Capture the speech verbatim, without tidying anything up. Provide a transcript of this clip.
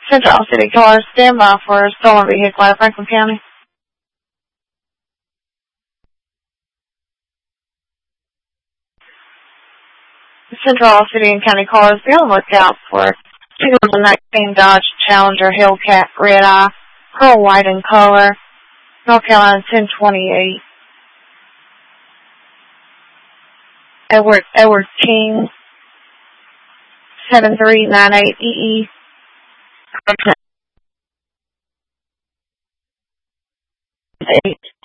Central City Cars, stand by for a stolen vehicle out of Franklin County. Central City and County Cars, be on the lookout for two thousand nineteen Dodge Challenger Hellcat Red Eye, pearl white in color, North Carolina ten twenty-eight. Edward Edward King, seven three nine eight E E.